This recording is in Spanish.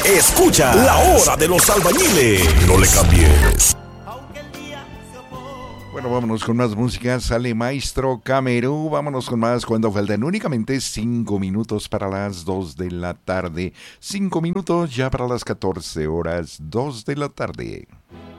Escucha La Hora de los Albañiles. No le cambies. Bueno, vámonos con más música. Sale Maestro Camerú. Vámonos con más cuando faltan únicamente 5 minutos para las 2 de la tarde. 5 minutos ya para las 14 horas, 2 de la tarde.